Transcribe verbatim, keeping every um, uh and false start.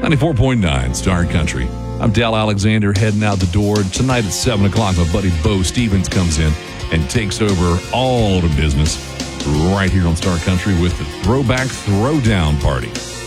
ninety-four point nine Star Country. I'm Dal Alexander heading out the door. Tonight at seven o'clock, my buddy Bo Stevens comes in and takes over all the business right here on Star Country with the Throwback Throwdown Party.